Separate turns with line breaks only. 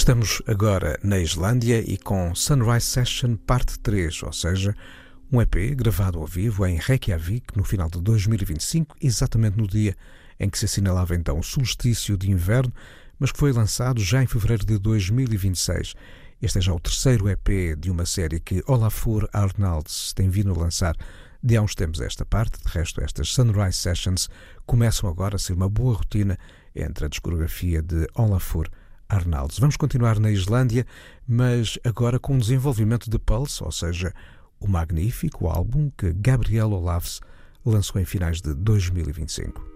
Estamos agora na Islândia e com Sunrise Session Parte 3, ou seja, um EP gravado ao vivo em Reykjavik no final de 2025, exatamente no dia em que se assinalava então o solstício de inverno, mas que foi lançado já em fevereiro de 2026. Este é já o terceiro EP de uma série que Olafur Arnalds tem vindo a lançar de há uns tempos esta parte. De resto, estas Sunrise Sessions começam agora a ser uma boa rotina entre a discografia de Olafur Arnalds. Vamos continuar na Islândia, mas agora com um desenvolvimento de Pulse, ou seja, o magnífico álbum que Gabriel Olafs lançou em finais de 2025.